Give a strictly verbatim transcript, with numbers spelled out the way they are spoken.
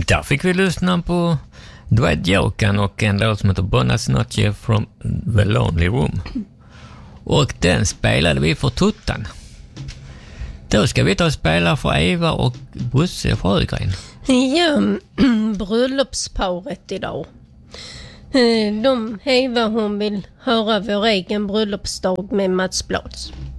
Där fick vi lyssna på Dwight Yoakam och en låt som heter Bonus Notch from the Lonely Room. Och den spelade vi för tuttan. Då ska vi ta och spela för Eva och Bosse Frögren. Ja, bröllopsparet idag. De, Eva, hon vill höra vår egen bröllopsdag med Mats Blads.